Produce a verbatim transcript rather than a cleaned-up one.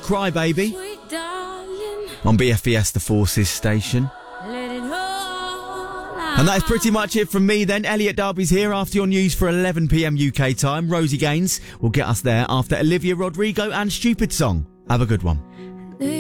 Cry Baby on B F E S The Forces station. And that is pretty much it from me then. Elliot Darby's here after your news for eleven p m U K time. Rosie Gaines will get us there after Olivia Rodrigo and Stupid Song. Have a good one.